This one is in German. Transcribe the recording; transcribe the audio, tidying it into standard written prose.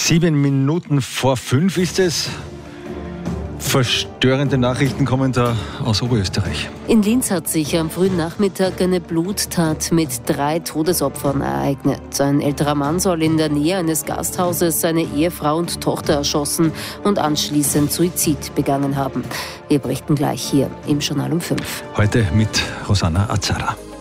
7 Minuten vor 5 ist es. Verstörende Nachrichten kommen da aus Oberösterreich. In Linz hat sich am frühen Nachmittag eine Bluttat mit 3 Todesopfern ereignet. Ein älterer Mann soll in der Nähe eines Gasthauses seine Ehefrau und Tochter erschossen und anschließend Suizid begangen haben. Wir berichten gleich hier im Journal um 5. Heute mit Rosanna Azara.